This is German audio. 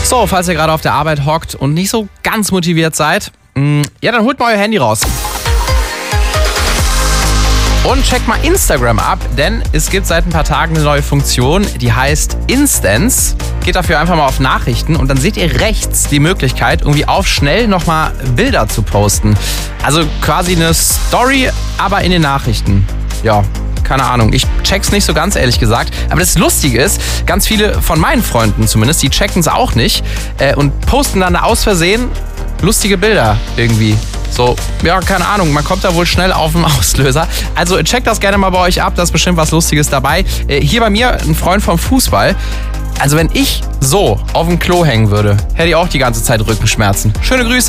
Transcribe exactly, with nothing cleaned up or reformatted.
So, falls ihr gerade auf der Arbeit hockt und nicht so ganz motiviert seid, ja, dann holt mal euer Handy raus. Und checkt mal Instagram ab, denn es gibt seit ein paar Tagen eine neue Funktion, die heißt Instance. Geht dafür einfach mal auf Nachrichten und dann seht ihr rechts die Möglichkeit, irgendwie auf schnell nochmal Bilder zu posten. Also quasi eine Story, aber in den Nachrichten. Ja, keine Ahnung. Ich check's nicht so ganz, ehrlich gesagt. Aber das Lustige ist, ganz viele von meinen Freunden zumindest, die checken es auch nicht äh, und posten dann aus Versehen lustige Bilder irgendwie. So, ja, keine Ahnung, man kommt da wohl schnell auf den Auslöser. Also checkt das gerne mal bei euch ab, da ist bestimmt was Lustiges dabei. Äh, hier bei mir ein Freund vom Fußball. Also wenn ich so auf dem Klo hängen würde, hätte ich auch die ganze Zeit Rückenschmerzen. Schöne Grüße.